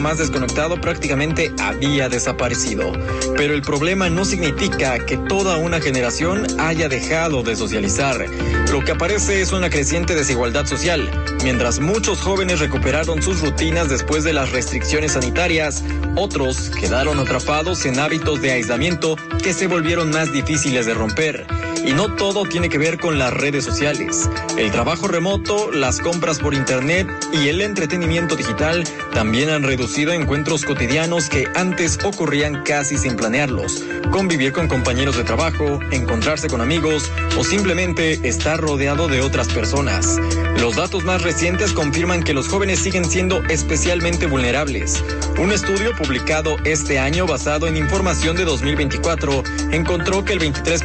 más desconectado prácticamente había desaparecido. Pero el problema no significa que toda una generación haya dejado de socializar. Lo que aparece es una creciente desigualdad social. Mientras muchos jóvenes recuperaron sus rutinas después de las restricciones sanitarias, otros quedaron atrapados en hábitos de aislamiento que se volvieron más difíciles de romper. Y no todo tiene que ver con las redes sociales. El trabajo remoto, las compras por internet y el entretenimiento digital también han reducido encuentros cotidianos que antes ocurrían casi sin planearlos. Convivir con compañeros de trabajo, encontrarse con amigos o simplemente estar rodeado de otras personas. Los datos más recientes confirman que los jóvenes siguen siendo especialmente vulnerables. Un estudio publicado este año basado en información de 2024 encontró que el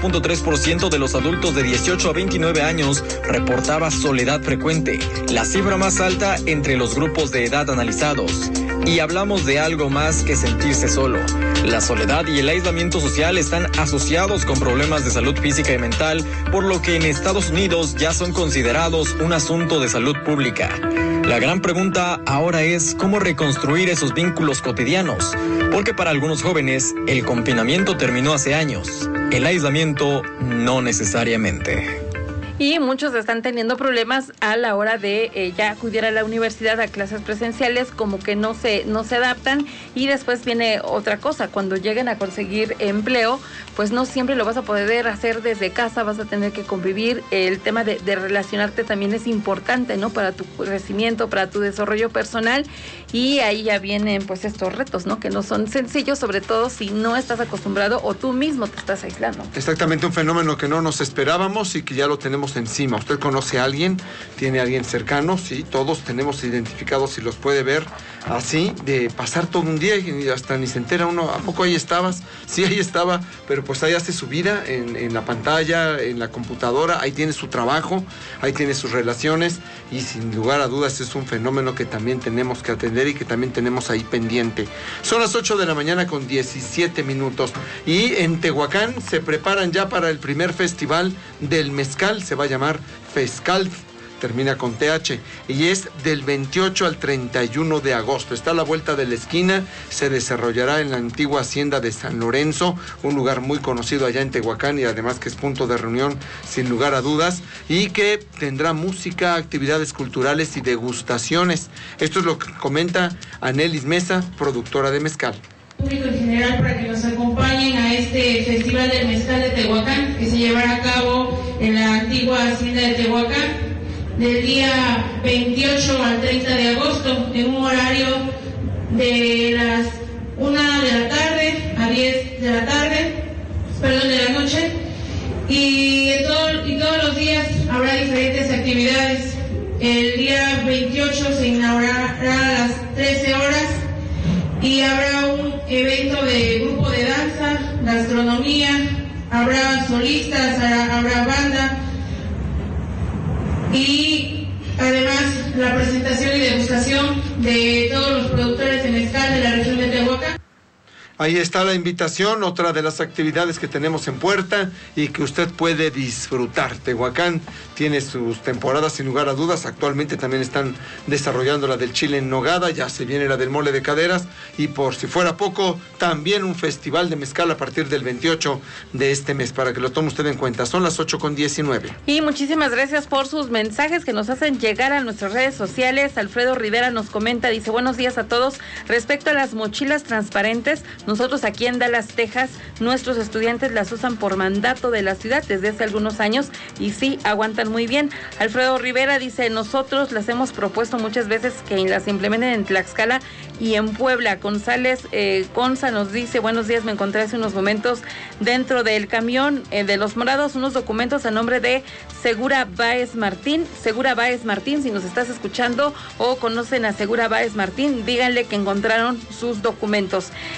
23.3% de los adultos de 18 a 29 años reportaba soledad frecuente, la cifra más alta entre los grupos de edad analizados. Y hablamos de algo más que sentirse solo. La soledad y el aislamiento social están asociados con problemas de salud física y mental, por lo que en Estados Unidos ya son considerados un asunto de salud pública. La gran pregunta ahora es cómo reconstruir esos vínculos cotidianos, porque para algunos jóvenes el confinamiento terminó hace años, el aislamiento no necesariamente. Y muchos están teniendo problemas a la hora de ya acudir a la universidad a clases presenciales, como que no se adaptan. Y después viene otra cosa, cuando lleguen a conseguir empleo, pues no siempre lo vas a poder hacer desde casa, vas a tener que convivir. El tema de relacionarte también es importante, ¿no? Para tu crecimiento, para tu desarrollo personal. Y ahí ya vienen pues estos retos, ¿no? Que no son sencillos, sobre todo si no estás acostumbrado o tú mismo te estás aislando. Exactamente, un fenómeno que no nos esperábamos y que ya lo tenemos encima. ¿Usted conoce a alguien? ¿Tiene a alguien cercano? Sí, todos tenemos identificados, si los puede ver así, de pasar todo un día y hasta ni se entera uno. ¿A poco ahí estabas? Sí, ahí estaba, pero pues ahí hace su vida en la pantalla, en la computadora, ahí tiene su trabajo, ahí tiene sus relaciones y sin lugar a dudas es un fenómeno que también tenemos que atender y que también tenemos ahí pendiente. Son las 8 de la mañana con 17 minutos y en Tehuacán se preparan ya para el primer festival del mezcal, se va a llamar Fescal, termina con TH, y es del 28 al 31 de agosto. Está a la vuelta de la esquina, se desarrollará en la antigua hacienda de San Lorenzo, un lugar muy conocido allá en Tehuacán y además que es punto de reunión sin lugar a dudas, y que tendrá música, actividades culturales y degustaciones. Esto es lo que comenta Anelis Mesa, productora de mezcal. Público en general, para que nos acompañen a este Festival del Mezcal de Tehuacán, que se llevará a cabo en la antigua hacienda de Tehuacán, del día 28 al 30 de agosto, en un horario de las 1 de la tarde a 10 de la tarde, de la noche, y todos los días habrá diferentes actividades. El día 28 se inaugurará a las 13 horas y habrá un evento de grupo de danza, gastronomía, habrá solistas, habrá banda y además la presentación y degustación de todos los productores de mezcal de la región de Tehuacán. Ahí está la invitación, otra de las actividades que tenemos en puerta y que usted puede disfrutar. Tehuacán tiene sus temporadas sin lugar a dudas. Actualmente también están desarrollando la del chile en nogada, ya se viene la del mole de caderas y por si fuera poco, también un festival de mezcal a partir del 28 de este mes, para que lo tome usted en cuenta. Son las 8:19. Y muchísimas gracias por sus mensajes que nos hacen llegar a nuestras redes sociales. Alfredo Rivera nos comenta, dice, buenos días a todos. Respecto a las mochilas transparentes, nosotros aquí en Dallas, Texas, nuestros estudiantes las usan por mandato de la ciudad desde hace algunos años y sí, aguantan muy bien. Alfredo Rivera dice, nosotros las hemos propuesto muchas veces que las implementen en Tlaxcala y en Puebla. González Conza nos dice, buenos días, me encontré hace unos momentos dentro del camión de Los Morados unos documentos a nombre de Segura Báez Martín. Segura Báez Martín, si nos estás escuchando o conocen a Segura Báez Martín, díganle que encontraron sus documentos. Y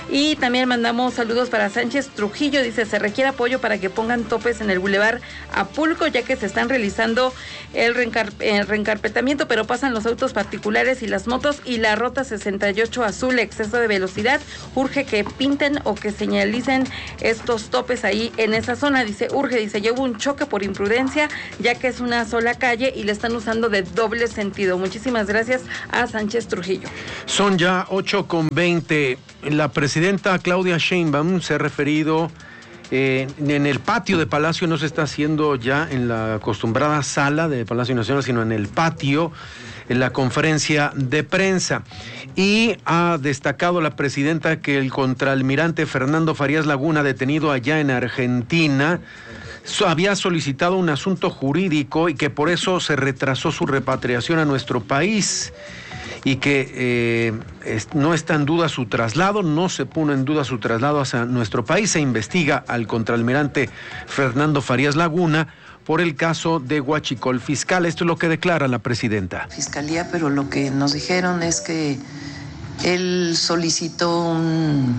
también mandamos saludos para Sánchez Trujillo, dice, se requiere apoyo para que pongan topes en el bulevar Apulco, ya que se están realizando el reencarpetamiento, pero pasan los autos particulares y las motos, y la ruta 68 azul, exceso de velocidad, urge que pinten o que señalicen estos topes ahí en esa zona, dice, urge, dice, llevo un choque por imprudencia, ya que es una sola calle y le están usando de doble sentido. Muchísimas gracias a Sánchez Trujillo. Son ya 8:20. La presidenta Claudia Sheinbaum se ha referido en el patio de Palacio, no se está haciendo ya en la acostumbrada sala de Palacio Nacional, sino en el patio, en la conferencia de prensa. Y ha destacado la presidenta que el contraalmirante Fernando Farías Laguna, detenido allá en Argentina, había solicitado un asunto jurídico y que por eso se retrasó su repatriación a nuestro país, y que no está en duda su traslado, no se pone en duda su traslado hacia nuestro país. Se investiga al contraalmirante Fernando Farías Laguna por el caso de Huachicol Fiscal. Esto es lo que declara la presidenta. Fiscalía, pero lo que nos dijeron es que él solicitó un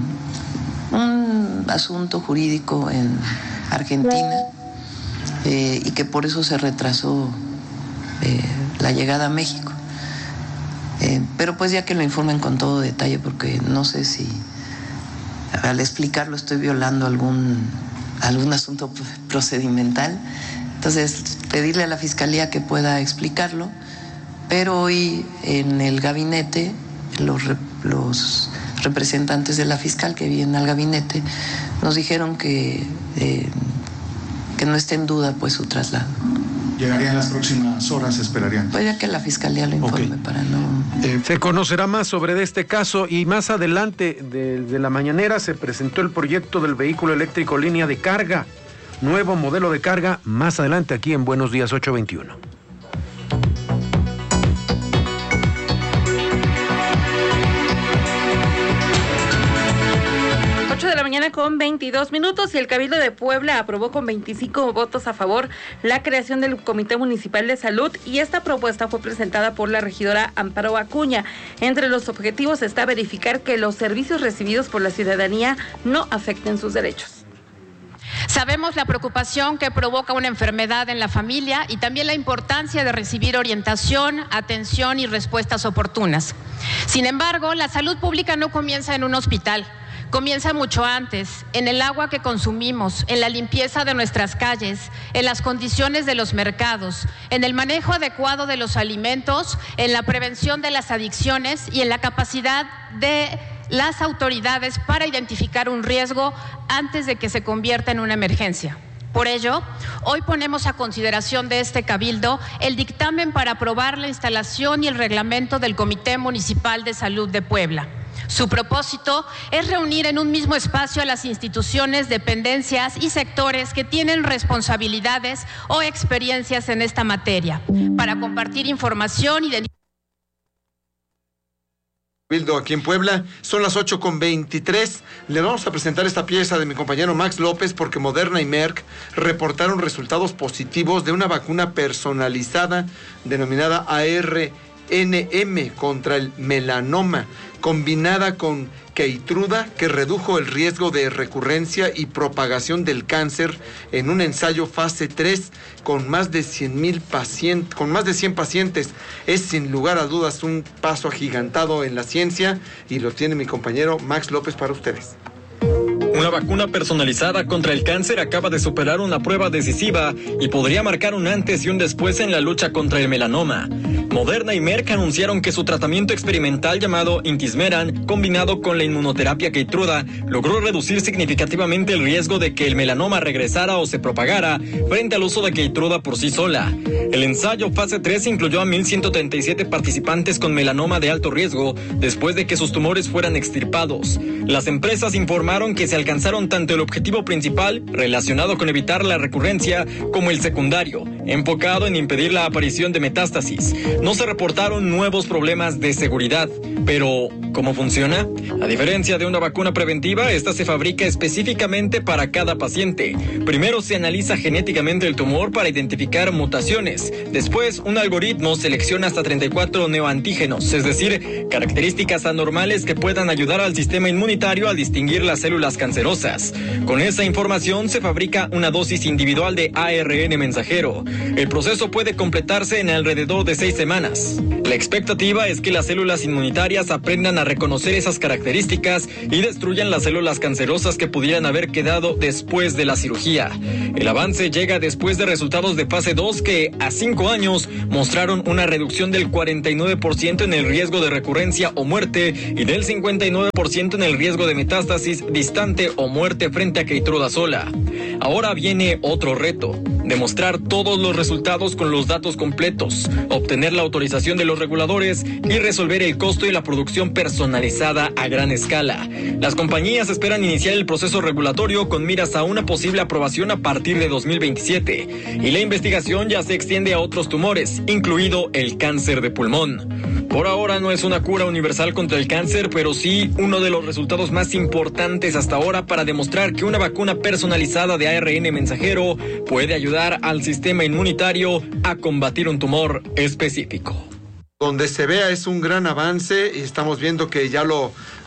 asunto jurídico en Argentina y que por eso se retrasó la llegada a México. Pero pues ya que lo informen con todo detalle, porque no sé si al explicarlo estoy violando algún asunto procedimental. Entonces, pedirle a la Fiscalía que pueda explicarlo, pero hoy en el gabinete, los representantes de la fiscal que vienen al gabinete nos dijeron que no esté en duda pues su traslado. ¿Llegaría en las próximas horas, esperarían? Pues ya que la Fiscalía lo informe, para no... Se conocerá más sobre este caso, y más adelante de la mañanera se presentó el proyecto del vehículo eléctrico línea de carga, nuevo modelo de carga, más adelante aquí en Buenos Días 821. De la mañana con 22 minutos, y el Cabildo de Puebla aprobó con 25 votos a favor la creación del Comité Municipal de Salud, y esta propuesta fue presentada por la regidora Amparo Acuña. Entre los objetivos está verificar que los servicios recibidos por la ciudadanía no afecten sus derechos. Sabemos la preocupación que provoca una enfermedad en la familia y también la importancia de recibir orientación, atención y respuestas oportunas. Sin embargo, la salud pública no comienza en un hospital. Comienza mucho antes, en el agua que consumimos, en la limpieza de nuestras calles, en las condiciones de los mercados, en el manejo adecuado de los alimentos, en la prevención de las adicciones y en la capacidad de las autoridades para identificar un riesgo antes de que se convierta en una emergencia. Por ello, hoy ponemos a consideración de este Cabildo el dictamen para aprobar la instalación y el reglamento del Comité Municipal de Salud de Puebla. Su propósito es reunir en un mismo espacio a las instituciones, dependencias y sectores que tienen responsabilidades o experiencias en esta materia, para compartir información y aquí en Puebla. Son las 8:23. Le vamos a presentar esta pieza de mi compañero Max López, porque Moderna y Merck reportaron resultados positivos de una vacuna personalizada denominada ARNM contra el melanoma, combinada con Keytruda, que redujo el riesgo de recurrencia y propagación del cáncer en un ensayo fase 3 con más de 100 pacientes. Es sin lugar a dudas un paso agigantado en la ciencia, y lo tiene mi compañero Max López para ustedes. Una vacuna personalizada contra el cáncer acaba de superar una prueba decisiva y podría marcar un antes y un después en la lucha contra el melanoma. Moderna y Merck anunciaron que su tratamiento experimental llamado Intismeran, combinado con la inmunoterapia Keytruda, logró reducir significativamente el riesgo de que el melanoma regresara o se propagara frente al uso de Keytruda por sí sola. El ensayo fase 3 incluyó a 1,137 participantes con melanoma de alto riesgo después de que sus tumores fueran extirpados. Las empresas informaron que se alcanzaron tanto el objetivo principal, relacionado con evitar la recurrencia, como el secundario, enfocado en impedir la aparición de metástasis. No se reportaron nuevos problemas de seguridad, pero ¿Cómo funciona? A diferencia de una vacuna preventiva, esta se fabrica específicamente para cada paciente. Primero se analiza genéticamente el tumor para identificar mutaciones. Después, un algoritmo selecciona hasta 34 neoantígenos, es decir, características anormales que puedan ayudar al sistema inmunitario a distinguir las células cancerosas. Con esa información se fabrica una dosis individual de ARN mensajero. El proceso puede completarse en alrededor de 6 semanas. La expectativa es que las células inmunitarias aprendan a reconocer esas características y destruyan las células cancerosas que pudieran haber quedado después de la cirugía. El avance llega después de resultados de fase 2 que, a 5 años, mostraron una reducción del 49% en el riesgo de recurrencia o muerte y del 59% en el riesgo de metástasis distante o muerte frente a Keytruda sola. Ahora viene otro reto: demostrar todos los resultados con los datos completos, obtener la autorización de los reguladores y resolver el costo y la producción personalizada a gran escala. Las compañías esperan iniciar el proceso regulatorio con miras a una posible aprobación a partir de 2027, y la investigación ya se extiende a otros tumores, incluido el cáncer de pulmón. Por ahora no es una cura universal contra el cáncer, pero sí uno de los resultados más importantes hasta ahora para demostrar que una vacuna personalizada de ARN mensajero puede ayudar al sistema inmunitario a combatir un tumor específico. Donde se vea es un gran avance y estamos viendo que ya lo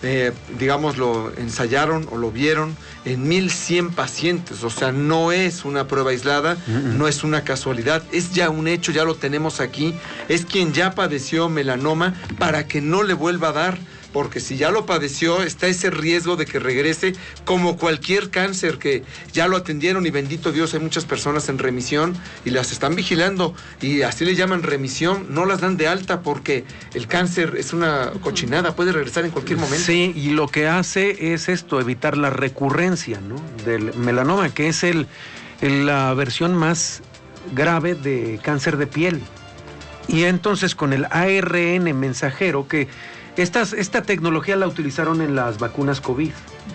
ensayaron o lo vieron en 1,100 pacientes. O sea, no es una prueba aislada, no es una casualidad, es ya un hecho, ya lo tenemos aquí. Es quien ya padeció melanoma para que no le vuelva a dar, porque si ya lo padeció, está ese riesgo de que regrese, como cualquier cáncer que ya lo atendieron, y bendito Dios, hay muchas personas en remisión y las están vigilando, y así le llaman remisión, no las dan de alta porque el cáncer es una cochinada, puede regresar en cualquier momento. Sí, y lo que hace es esto, evitar la recurrencia, ¿no?, del melanoma, que es la versión más grave de cáncer de piel. Y entonces con el ARN mensajero, que esta tecnología la utilizaron en las vacunas COVID,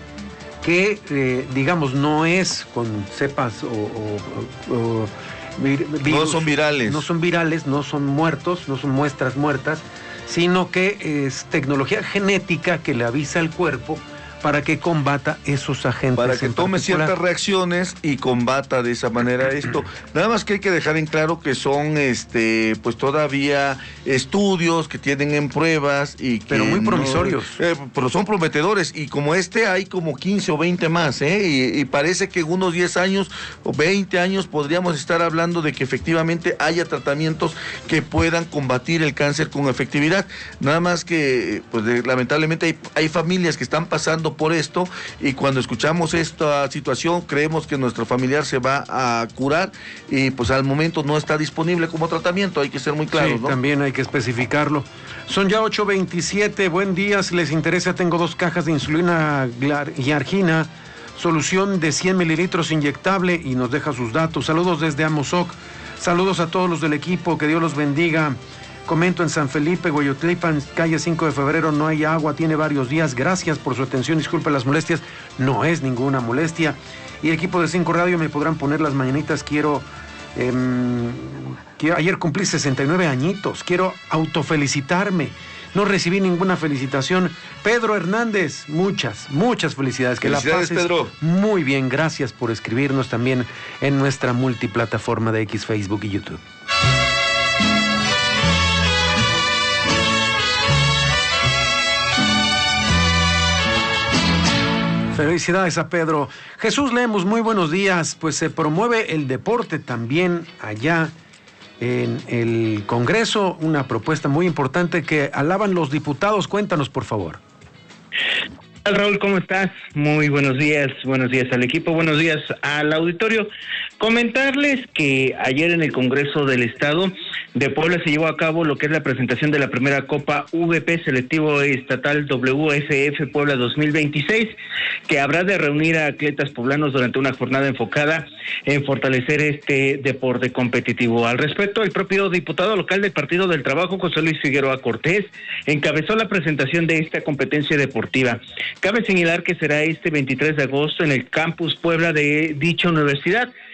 que digamos no es con cepas o virus, no son virales. No son virales, no son muertos, no son muestras muertas, sino que es tecnología genética que le avisa al cuerpo para que combata esos agentes. Para que tome ciertas reacciones y combata de esa manera esto. Nada más que hay que dejar en claro que son pues todavía estudios que tienen en pruebas y que pero muy promisorios. Pero son prometedores, y como hay como 15 o 20 más, y parece que en unos 10 años o 20 años podríamos estar hablando de que efectivamente haya tratamientos que puedan combatir el cáncer con efectividad. Nada más que pues lamentablemente hay familias que están pasando por esto, y cuando escuchamos esta situación creemos que nuestro familiar se va a curar, y pues al momento no está disponible como tratamiento. Hay que ser muy claros, sí, ¿no? También hay que especificarlo. Son ya 8:27, buen día, si les interesa tengo 2 cajas de insulina y argina, solución de 100 mililitros inyectable, y nos deja sus datos. Saludos desde Amozoc, saludos a todos los del equipo, que Dios los bendiga. Comento en San Felipe, Hueyotlipan, calle 5 de febrero, no hay agua, tiene varios días. Gracias por su atención, disculpe las molestias, no es ninguna molestia. Y equipo de 5 Radio, me podrán poner las mañanitas, ayer cumplí 69 añitos, quiero autofelicitarme. No recibí ninguna felicitación. Pedro Hernández, muchas felicidades. Que felicidades, la pases, Pedro. Muy bien, gracias por escribirnos también en nuestra multiplataforma de X, Facebook y YouTube. Felicidades a Pedro. Jesús Lemus, muy buenos días. Pues se promueve el deporte también allá en el Congreso, una propuesta muy importante que alaban los diputados. Cuéntanos, por favor. Hola, Raúl, ¿cómo estás? Muy buenos días al equipo, buenos días al auditorio. Comentarles que ayer en el Congreso del Estado de Puebla se llevó a cabo lo que es la presentación de la primera Copa VP Selectivo Estatal WSF Puebla 2026, que habrá de reunir a atletas poblanos durante una jornada enfocada en fortalecer este deporte competitivo. Al respecto, el propio diputado local del Partido del Trabajo, José Luis Figueroa Cortés, encabezó la presentación de esta competencia deportiva. Cabe señalar que será este 23 de agosto en el Campus Puebla de dicha universidad.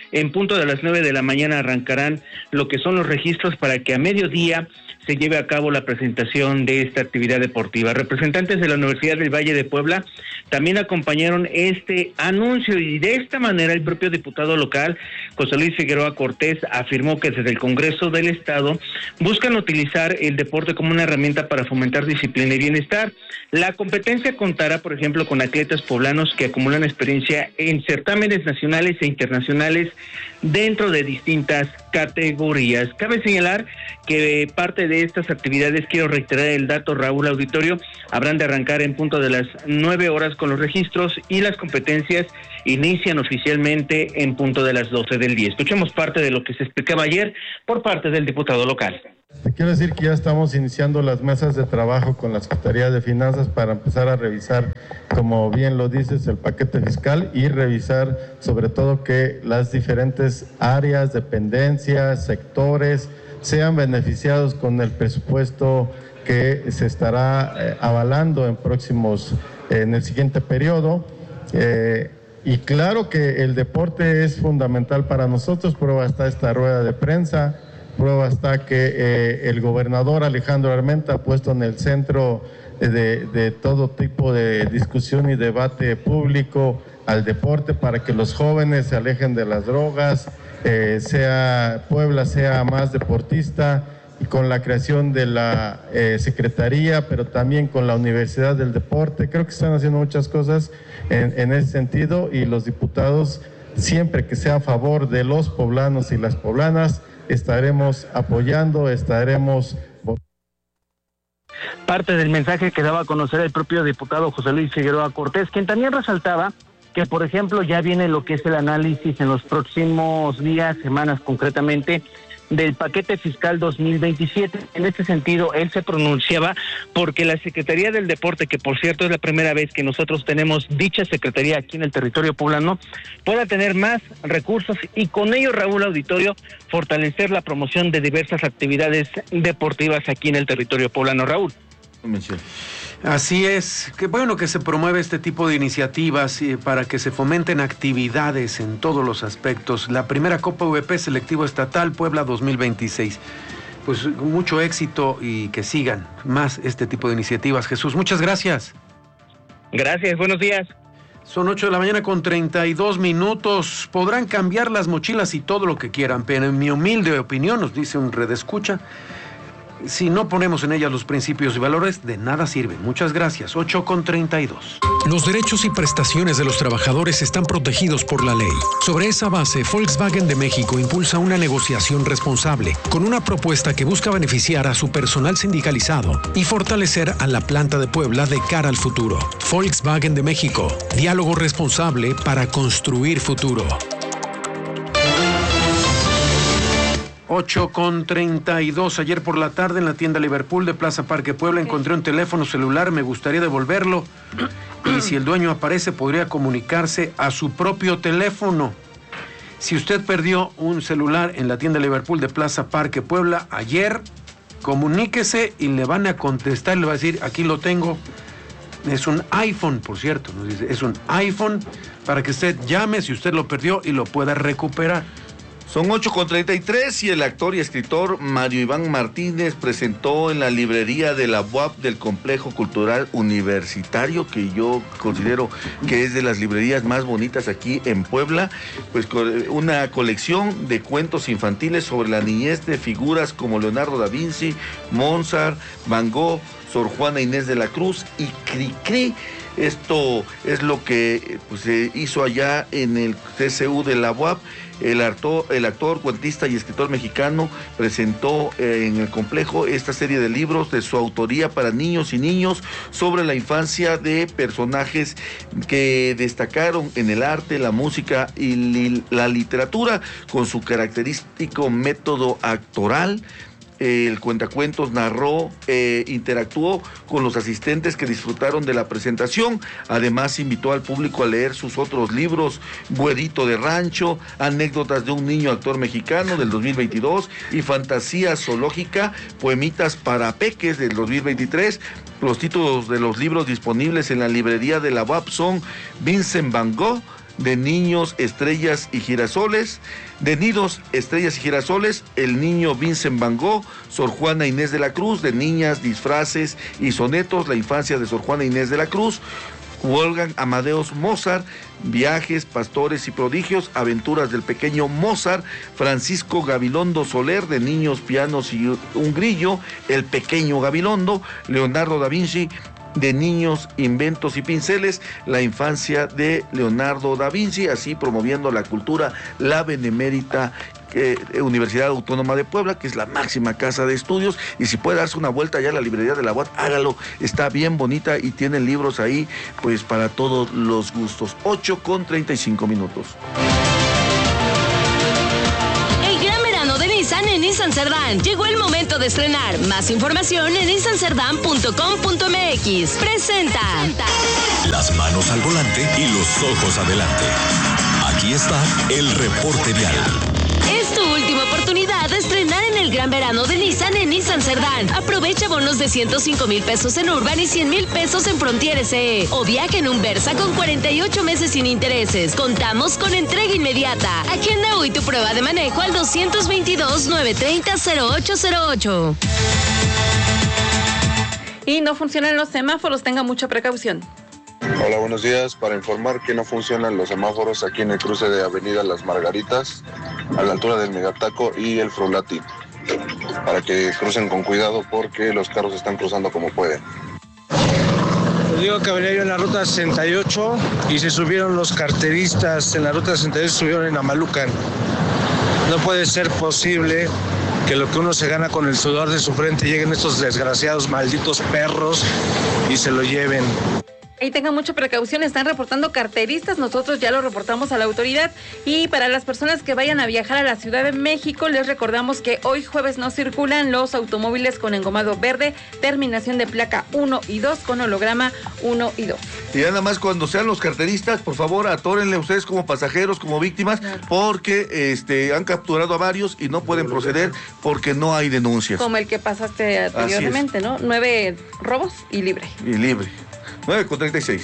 En punto de las 9 de la mañana arrancarán lo que son los registros para que a mediodía se lleve a cabo la presentación de esta actividad deportiva. Representantes de la Universidad del Valle de Puebla también acompañaron este anuncio y de esta manera el propio diputado local, José Luis Figueroa Cortés, afirmó que desde el Congreso del Estado buscan utilizar el deporte como una herramienta para fomentar disciplina y bienestar. La competencia contará, por ejemplo, con atletas poblanos que acumulan experiencia en certámenes nacionales e internacionales dentro de distintas categorías. Cabe señalar que parte de estas actividades, quiero reiterar el dato, Raúl Auditorio, habrán de arrancar en punto de las 9 horas con los registros y las competencias inician oficialmente en punto de las 12 del día. Escuchemos parte de lo que se explicaba ayer por parte del diputado local. Te quiero decir que ya estamos iniciando las mesas de trabajo con la Secretaría de Finanzas para empezar a revisar, como bien lo dices, el paquete fiscal y revisar sobre todo que las diferentes áreas, dependencias, sectores sean beneficiados con el presupuesto que se estará avalando en el siguiente periodo. Y claro que el deporte es fundamental para nosotros, prueba está esta rueda de prensa. Prueba está que el gobernador Alejandro Armenta ha puesto en el centro de todo tipo de discusión y debate público al deporte para que los jóvenes se alejen de las drogas, Puebla sea más deportista, y con la creación de la Secretaría, pero también con la Universidad del Deporte. Creo que están haciendo muchas cosas en ese sentido, y los diputados, siempre que sea a favor de los poblanos y las poblanas, estaremos apoyando, Parte del mensaje que daba a conocer el propio diputado José Luis Figueroa Cortés, quien también resaltaba que, por ejemplo, ya viene lo que es el análisis en los próximos días, semanas concretamente, del paquete fiscal 2027. En este sentido, él se pronunciaba porque la Secretaría del Deporte, que por cierto es la primera vez que nosotros tenemos dicha secretaría aquí en el territorio poblano, pueda tener más recursos y con ello, Raúl Auditorio, fortalecer la promoción de diversas actividades deportivas aquí en el territorio poblano. Raúl. Así es, que bueno que se promueve este tipo de iniciativas para que se fomenten actividades en todos los aspectos. La primera Copa VP Selectivo Estatal Puebla 2026. Pues mucho éxito y que sigan más este tipo de iniciativas. Jesús, muchas gracias. Gracias, buenos días. Son 8 de la mañana con 32 minutos. Podrán cambiar las mochilas y todo lo que quieran, pero en mi humilde opinión, nos dice un redescucha, si no ponemos en ellas los principios y valores, de nada sirve. Muchas gracias. 8:32. Los derechos y prestaciones de los trabajadores están protegidos por la ley. Sobre esa base, Volkswagen de México impulsa una negociación responsable, con una propuesta que busca beneficiar a su personal sindicalizado y fortalecer a la planta de Puebla de cara al futuro. Volkswagen de México. Diálogo responsable para construir futuro. 8:32. Ayer por la tarde en la tienda Liverpool de Plaza Parque Puebla encontré un teléfono celular, me gustaría devolverlo y si el dueño aparece podría comunicarse a su propio teléfono. Si usted perdió un celular en la tienda Liverpool de Plaza Parque Puebla ayer, comuníquese y le van a contestar, le va a decir, aquí lo tengo. Es un iPhone, por cierto, nos dice, es un iPhone para que usted llame si usted lo perdió y lo pueda recuperar. Son 8:33 y el actor y escritor Mario Iván Martínez presentó en la librería de la UAP del Complejo Cultural Universitario, que yo considero que es de las librerías más bonitas aquí en Puebla, pues una colección de cuentos infantiles sobre la niñez de figuras como Leonardo da Vinci, Mozart, Van Gogh, Sor Juana Inés de la Cruz y Cricri. Esto es lo que pues, se hizo allá en el CCU de la UAP. El actor, cuentista y escritor mexicano presentó en el complejo esta serie de libros de su autoría para niños y niños sobre la infancia de personajes que destacaron en el arte, la música y la literatura con su característico método actoral. El cuentacuentos narró, interactuó con los asistentes que disfrutaron de la presentación. Además invitó al público a leer sus otros libros, Güerito de Rancho, Anécdotas de un niño actor mexicano del 2022 y Fantasía zoológica, Poemitas para peques del 2023. Los títulos de los libros disponibles en la librería de la UAP son Vincent Van Gogh, de Niños, Estrellas y Girasoles, de Nidos, Estrellas y Girasoles, El Niño Vincent Van Gogh, Sor Juana Inés de la Cruz, de Niñas, Disfraces y Sonetos, La infancia de Sor Juana Inés de la Cruz, Wolfgang Amadeus Mozart, Viajes, Pastores y Prodigios, Aventuras del Pequeño Mozart, Francisco Gabilondo Soler, de Niños, Pianos y un Grillo, El Pequeño Gabilondo, Leonardo da Vinci, de Niños, Inventos y Pinceles, La infancia de Leonardo da Vinci, así promoviendo la cultura, la benemérita Universidad Autónoma de Puebla, que es la máxima casa de estudios, y si puede darse una vuelta allá a la librería de la UAT, hágalo, está bien bonita y tienen libros ahí, pues para todos los gustos. 8:35. El gran verano de Nissan en Nissan Cerdán. Llegó el momento de estrenar. Más información en nissancerdán.com.mx. Presenta. Las manos al volante y los ojos adelante. Aquí está el reporte vial. Es tu última oportunidad de estrenar en el gran verano de Nissan en Nissan Cerdán. Aprovecha bonos de 105,000 pesos en Urban y 100,000 pesos en Frontier SE. O viaja en un Versa con 48 meses sin intereses. Contamos con entrega inmediata. Agenda hoy tu prueba de manejo al 222-930-0808. Y no funcionan los semáforos, tenga mucha precaución. Hola, buenos días. Para informar que no funcionan los semáforos aquí en el cruce de Avenida Las Margaritas, a la altura del Megataco y el Frulati, para que crucen con cuidado porque los carros están cruzando como pueden. Les digo que venía yo en la ruta 68 y se subieron los carteristas en la ruta 68, se subieron en Amalucan. No puede ser posible que lo que uno se gana con el sudor de su frente lleguen estos desgraciados malditos perros y se lo lleven. Y tengan mucha precaución, están reportando carteristas, nosotros ya lo reportamos a la autoridad. Y para las personas que vayan a viajar a la Ciudad de México, les recordamos que hoy jueves no circulan los automóviles con engomado verde, terminación de placa 1 y 2 con holograma 1 y 2. Y nada más cuando sean los carteristas, por favor, atórenle ustedes como pasajeros, como víctimas, porque han capturado a varios y no pueden proceder porque no hay denuncias. Como el que pasaste anteriormente, ¿no? 9 robos y libre. Y libre. 9:36.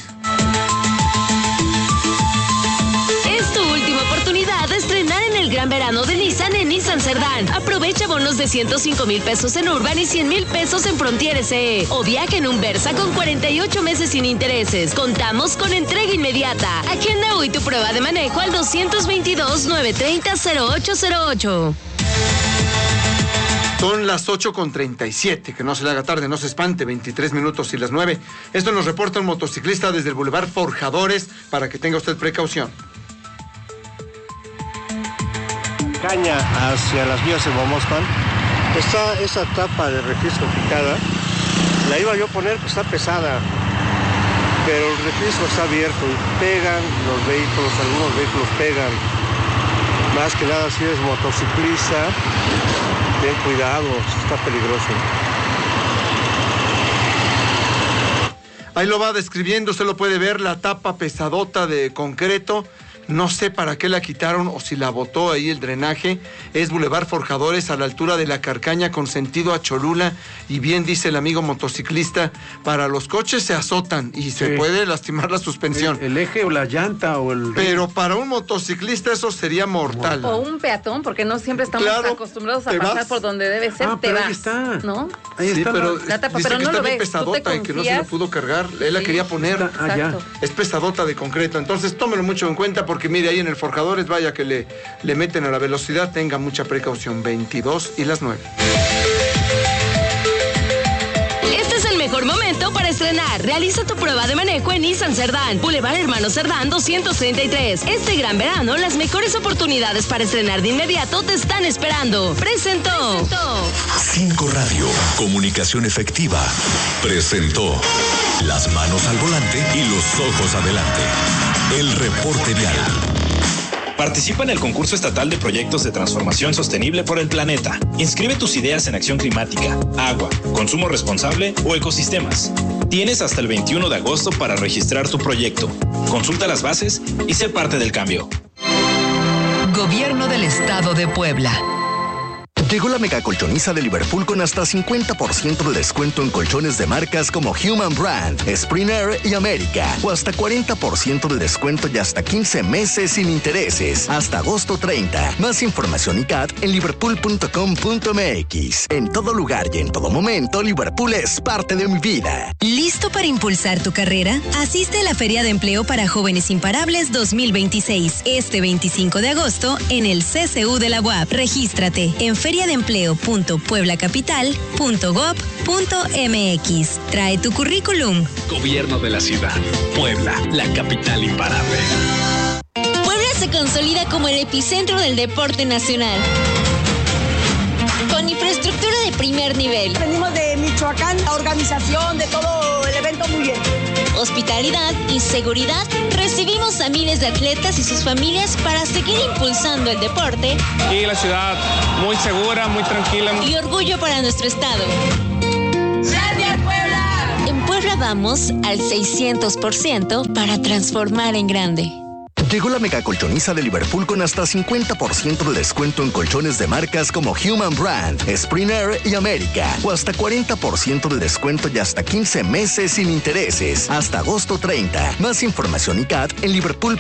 Es tu última oportunidad de estrenar en el gran verano de Nissan en Nissan Cerdán. Aprovecha bonos de 105,000 pesos en Urban y 100,000 pesos en Frontier SE. O viaja en un Versa con 48 meses sin intereses. Contamos con entrega inmediata. Agenda hoy tu prueba de manejo al 222-930-0808. Son las 8:37, que no se le haga tarde, no se espante, 23 minutos y las 9. Esto nos reporta un motociclista desde el Boulevard Forjadores, para que tenga usted precaución. Caña hacia las vías de Bomospan, está esa tapa de registro picada, la iba yo a poner, pues está pesada, pero el registro está abierto y pegan los vehículos, algunos vehículos pegan, más que nada si eres motociclista, ten cuidado, está peligroso. Ahí lo va describiendo, usted lo puede ver, la tapa pesadota de concreto. No sé para qué la quitaron o si la botó ahí el drenaje. Es Boulevard Forjadores a la altura de la Carcaña con sentido a Cholula. Y bien dice el amigo motociclista, para los coches se azotan y se puede lastimar la suspensión. El eje o la llanta o el... Pero para un motociclista eso sería mortal. O un peatón, porque no siempre estamos acostumbrados a pasar por donde debe ser. Pero ahí está. ¿No? Ahí está, pero la tapa, dice pero que no está lo bien ves. pesadota y que no se lo pudo cargar. Él la quería poner. Es pesadota de concreto. Entonces tómelo mucho en cuenta porque mire, ahí en el Forjadores, vaya que le meten a la velocidad, tenga mucha precaución. 22 y las 9. Este es el mejor momento para estrenar. Realiza tu prueba de manejo en Nissan Cerdán, Boulevard Hermano Cerdán 233. Este gran verano, las mejores oportunidades para estrenar de inmediato te están esperando. Presentó. 5 Radio, comunicación efectiva, presentó las manos al volante y los ojos adelante. El reporte vial. Participa en el concurso estatal de proyectos de transformación sostenible por el planeta. Inscribe tus ideas en acción climática, agua, consumo responsable o ecosistemas. Tienes hasta el 21 de agosto para registrar tu proyecto. Consulta las bases y sé parte del cambio. Gobierno del Estado de Puebla. Llegó la mega colchoniza de Liverpool con hasta 50% de descuento en colchones de marcas como Human Brand, Spring Air y América. O hasta 40% de descuento y hasta 15 meses sin intereses. Hasta agosto 30. Más información y CAT en liverpool.com.mx. En todo lugar y en todo momento, Liverpool es parte de mi vida. ¿Listo para impulsar tu carrera? Asiste a la Feria de Empleo para Jóvenes Imparables 2026. Este 25 de agosto en el CCU de la UAP. Regístrate en feriadeempleo.pueblacapital.gov.mx. Trae tu currículum. Gobierno de la ciudad. Puebla, la capital imparable. Puebla se consolida como el epicentro del deporte nacional. Con infraestructura de primer nivel. Venimos de Michoacán, la organización de todo el evento muy bien. Hospitalidad y seguridad. Recibimos a miles de atletas y sus familias para seguir impulsando el deporte. Y la ciudad muy segura, muy tranquila. Y orgullo para nuestro estado. ¡Gracias, Puebla! En Puebla vamos al 600% para transformar en grande. Llegó la mega colchoniza de Liverpool con hasta 50% de descuento en colchones de marcas como Human Brand, Spring Air y América. O hasta 40% de descuento y hasta 15 meses sin intereses. Hasta agosto 30. Más información y CAT en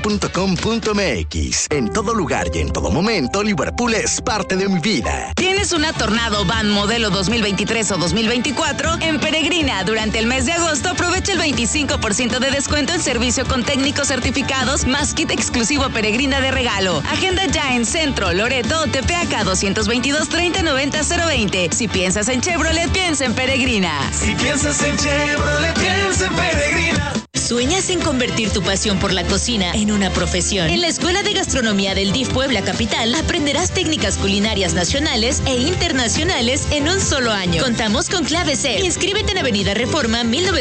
liverpool.com.mx. En todo lugar y en todo momento, Liverpool es parte de mi vida. ¿Tienes una Tornado Van modelo 2023 o 2024? En Peregrina, durante el mes de agosto, aprovecha el 25% de descuento en servicio con técnicos certificados, más kit exclusivo Peregrina de regalo. Agenda ya en Centro, Loreto, Tepeaca 222 30 90 020. Si piensas en Chevrolet, piensa en Peregrina. Si piensas en Chevrolet, piensa en Peregrina. ¿Sueñas en convertir tu pasión por la cocina en una profesión? En la Escuela de Gastronomía del DIF Puebla Capital aprenderás técnicas culinarias nacionales e internacionales en un solo año. Contamos con clave C. Inscríbete en Avenida Reforma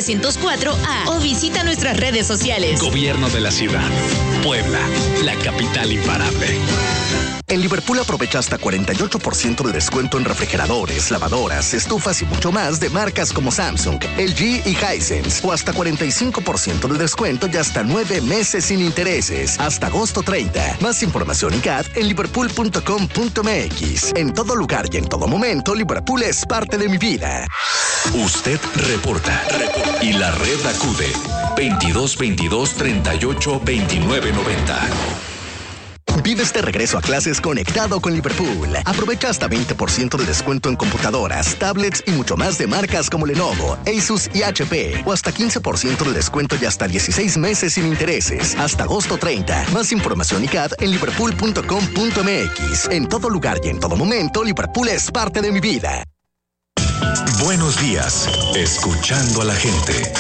1904A o visita nuestras redes sociales. Gobierno de la ciudad. Puebla, la capital imparable. En Liverpool aprovecha hasta 48% de descuento en refrigeradores, lavadoras, estufas y mucho más de marcas como Samsung, LG y Hisense. O hasta 45% de descuento y hasta 9 meses sin intereses. Hasta agosto 30. Más información y CAT en liverpool.com.mx. En todo lugar y en todo momento, Liverpool es parte de mi vida. Usted reporta. Y la red acude. 22 22 38 29 90. Vives de regreso a clases conectado con Liverpool. Aprovecha hasta 20% de descuento en computadoras, tablets y mucho más de marcas como Lenovo, Asus y HP. O hasta 15% de descuento y hasta 16 meses sin intereses. Hasta agosto 30. Más información y CAT en liverpool.com.mx. En todo lugar y en todo momento, Liverpool es parte de mi vida. Buenos días. Escuchando a la gente.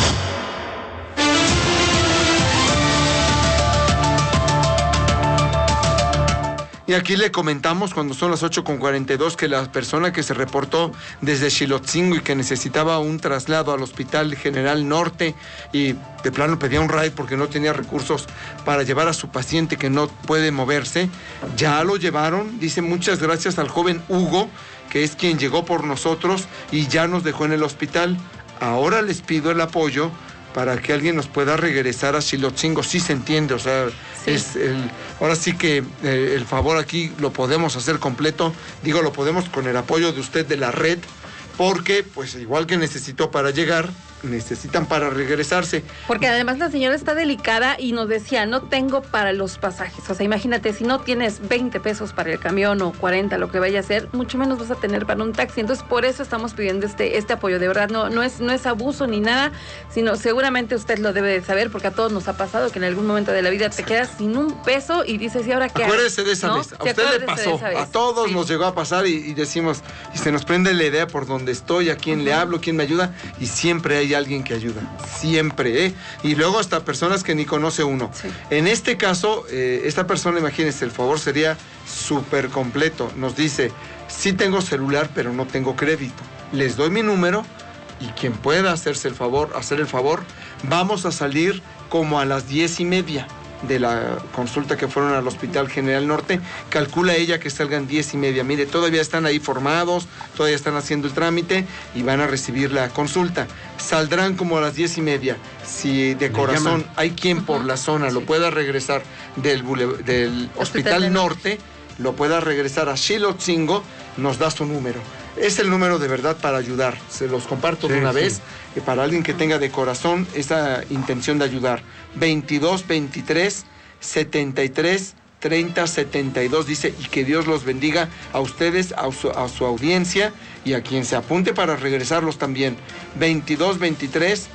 Y aquí le comentamos cuando son las 8:42 que la persona que se reportó desde Xilotzingo y que necesitaba un traslado al Hospital General Norte y de plano pedía un ride porque no tenía recursos para llevar a su paciente que no puede moverse, ya lo llevaron. Dice muchas gracias al joven Hugo, que es quien llegó por nosotros y ya nos dejó en el hospital. Ahora les pido el apoyo para que alguien nos pueda regresar a Xilotzingo. Sí se entiende, o sea, sí. Ahora sí que el favor aquí lo podemos hacer completo. Digo, lo podemos con el apoyo de usted de la red, porque pues igual que necesitó para llegar, necesitan para regresarse. Porque además la señora está delicada y nos decía, no tengo para los pasajes. O sea, imagínate, si no tienes 20 pesos para el camión o 40, lo que vaya a ser, mucho menos vas a tener para un taxi. Entonces, por eso estamos pidiendo este apoyo. De verdad, no es abuso ni nada, sino seguramente usted lo debe de saber, porque a todos nos ha pasado que en algún momento de la vida te quedas sin un peso y dices, ¿y ahora qué? Acuérdese de esa vez. A usted le pasó. A todos nos llegó a pasar y decimos, y se nos prende la idea por donde estoy, a quién le hablo, quién me ayuda, y siempre hay alguien que ayuda, siempre, y luego hasta personas que ni conoce uno. Sí. En este caso, esta persona, imagínense, el favor sería súper completo. Nos dice, sí tengo celular, pero no tengo crédito. Les doy mi número y quien pueda hacer el favor, vamos a salir como a las 10:30 de la consulta que fueron al Hospital General Norte. Calcula ella que salgan 10:30. Mire, todavía están ahí formados, todavía están haciendo el trámite y van a recibir la consulta. Saldrán como a las 10:30. Si de corazón hay quien por la zona lo pueda regresar del Hospital Norte, lo pueda regresar a Xilotzingo, nos da su número. Es el número de verdad para ayudar. Se los comparto de una vez, para alguien que tenga de corazón esa intención de ayudar. 22 23 73 30 72, dice, y que Dios los bendiga a ustedes, a su audiencia y a quien se apunte para regresarlos también. 22 23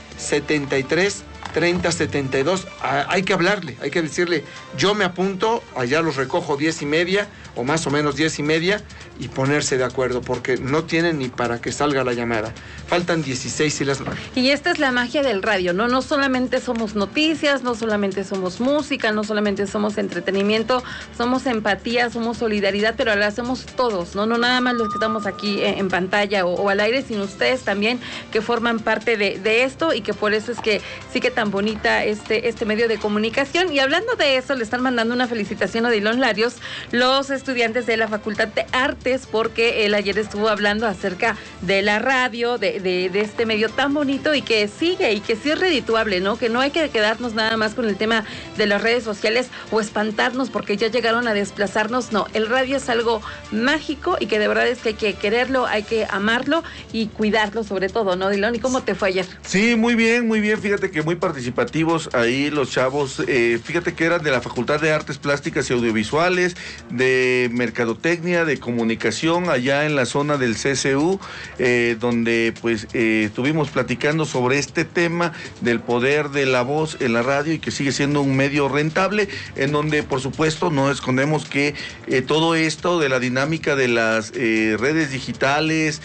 73 30 72. Hay que hablarle, hay que decirle, yo me apunto, allá los recojo 10:30 o más o menos 10:30 y ponerse de acuerdo, porque no tienen ni para que salga la llamada. Faltan 16 y las 9. Y esta es la magia del radio, ¿no? No solamente somos noticias, no solamente somos música, no solamente somos entretenimiento, somos empatía, somos solidaridad, pero lo hacemos todos, ¿no? No nada más los que estamos aquí en pantalla o al aire, sino ustedes también que forman parte de esto, y que por eso es que sí que tan bonita este medio de comunicación. Y hablando de eso, le están mandando una felicitación a Odilon Larios, los estudiantes de la Facultad de Artes, porque él ayer estuvo hablando acerca de la radio, de este medio tan bonito y que sigue y que sí es redituable, ¿no? Que no hay que quedarnos nada más con el tema de las redes sociales o espantarnos porque ya llegaron a desplazarnos. No, el radio es algo mágico y que de verdad es que hay que quererlo, hay que amarlo y cuidarlo sobre todo, ¿no, Odilon? ¿Y cómo te fue ayer? Sí, muy bien, fíjate que muy participativos ahí los chavos, fíjate que eran de la Facultad de Artes Plásticas y Audiovisuales, de Mercadotecnia, de Comunicación, allá en la zona del CCU, donde pues estuvimos platicando sobre este tema del poder de la voz en la radio y que sigue siendo un medio rentable, en donde por supuesto no escondemos que todo esto de la dinámica de las redes digitales,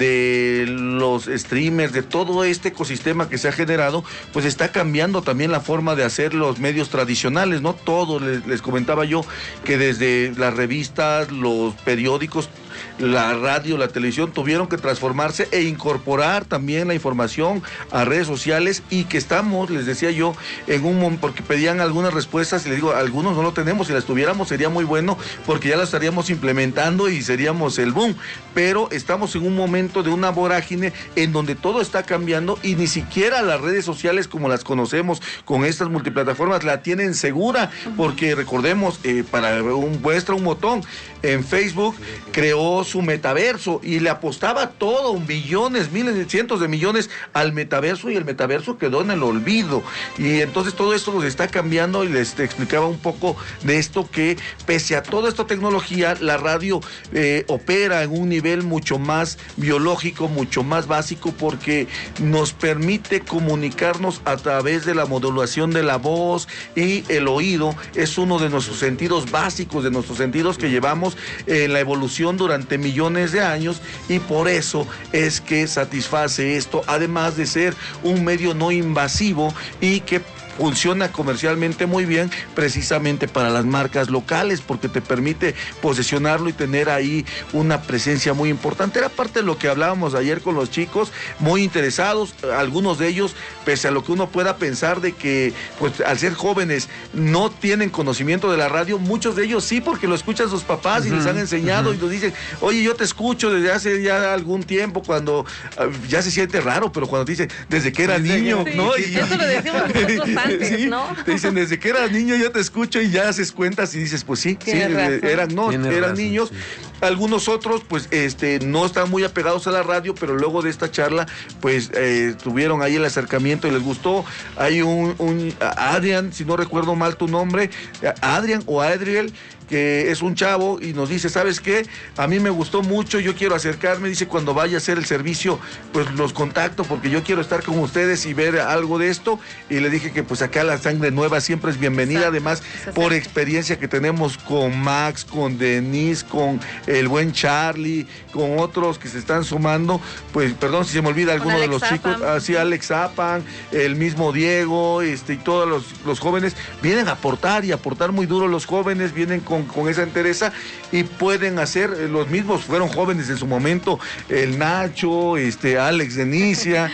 de los streamers, de todo este ecosistema que se ha generado, pues está cambiando también la forma de hacer los medios tradicionales, ¿no? Todos, les comentaba yo que desde las revistas, los periódicos, la radio, la televisión tuvieron que transformarse e incorporar también la información a redes sociales, y que estamos, les decía yo, en un momento, porque pedían algunas respuestas y les digo, algunos no lo tenemos, si las tuviéramos sería muy bueno porque ya las estaríamos implementando y seríamos el boom, pero estamos en un momento de una vorágine en donde todo está cambiando y ni siquiera las redes sociales como las conocemos con estas multiplataformas la tienen segura, porque recordemos, para muestra un botón, en Facebook creó su metaverso y le apostaba todo, millones, miles, cientos de millones al metaverso, y el metaverso quedó en el olvido. Y entonces todo esto nos está cambiando, y les explicaba un poco de esto, que pese a toda esta tecnología, la radio opera en un nivel mucho más biológico, mucho más básico, porque nos permite comunicarnos a través de la modulación de la voz, y el oído es uno de nuestros sentidos básicos, de nuestros sentidos que llevamos en la evolución durante millones de años, y por eso es que satisface esto, además de ser un medio no invasivo y que funciona comercialmente muy bien, precisamente para las marcas locales, porque te permite posicionarlo y tener ahí una presencia muy importante. Era parte de lo que hablábamos ayer con los chicos, muy interesados, algunos de ellos, pese a lo que uno pueda pensar de que, pues, al ser jóvenes no tienen conocimiento de la radio, muchos de ellos sí, porque lo escuchan sus papás y les han enseñado y nos dicen, oye, yo te escucho desde hace ya algún tiempo, cuando ya se siente raro, pero cuando te dicen, desde que era niño, sí, ¿no? Sí, eso lo decimos nosotros antes, sí, ¿no? Te dicen, desde que eras niño yo te escucho, y ya haces cuentas y dices, pues sí, eran niños. Sí. Algunos otros, pues, no están muy apegados a la radio, pero luego de esta charla, pues, tuvieron ahí el acercamiento y les gustó. Hay un Adrián, si no recuerdo mal tu nombre, Adrián o Adriel, que es un chavo y nos dice, ¿sabes qué? A mí me gustó mucho, yo quiero acercarme, dice, cuando vaya a hacer el servicio, pues los contacto porque yo quiero estar con ustedes y ver algo de esto. Y le dije que pues acá la sangre nueva siempre es bienvenida, además por experiencia que tenemos con Max, con Denise, con el buen Charlie, con otros que se están sumando, pues perdón si se me olvida alguno de los chicos, así Alex Zapan, el mismo Diego, y todos los jóvenes vienen a aportar, y aportar muy duro. Los jóvenes vienen con esa entereza y pueden hacer, los mismos fueron jóvenes en su momento, el Nacho, Alex Denicia,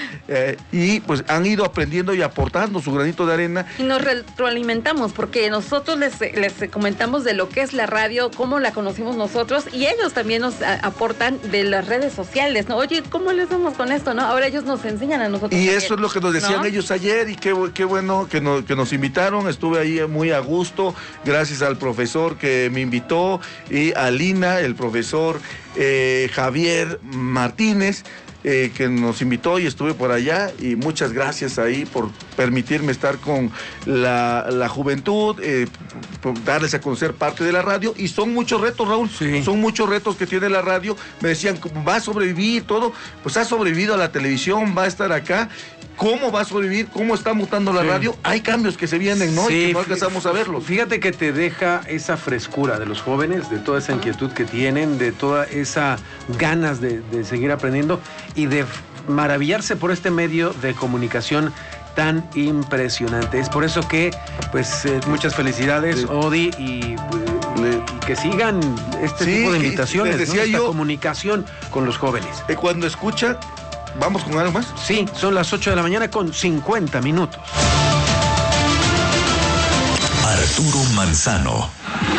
y pues han ido aprendiendo y aportando su granito de arena. Y nos retroalimentamos, porque nosotros les comentamos de lo que es la radio, cómo la conocimos nosotros, y ellos también nos aportan de las redes sociales, ¿no? Oye, ¿cómo les vamos con esto, no? Ahora ellos nos enseñan a nosotros. Y también, eso es lo que nos decían, ¿no?, ellos ayer, y qué bueno que nos invitaron. Estuve ahí muy a gusto, gracias al profesor que me invitó, y a Lina, el profesor Javier Martínez, que nos invitó, y estuve por allá, y muchas gracias ahí por permitirme estar con la juventud, por darles a conocer parte de la radio. Y son muchos retos, Raúl, son muchos retos que tiene la radio. Me decían, ¿va a sobrevivir todo? Pues ha sobrevivido a la televisión, va a estar acá. ¿Cómo va a sobrevivir? ¿Cómo está mutando la radio? Hay cambios que se vienen, ¿no? Y que no alcanzamos a verlos. Fíjate que te deja esa frescura de los jóvenes, de toda esa inquietud que tienen, de toda esa ganas de seguir aprendiendo y de maravillarse por este medio de comunicación tan impresionante. Es por eso que, pues, muchas felicidades, Odi, y que sigan este tipo de invitaciones, decía, ¿no? Esta comunicación con los jóvenes. Cuando escucha... ¿Vamos con algo más? Sí, son las 8 de la mañana con 50 minutos. Arturo Manzano.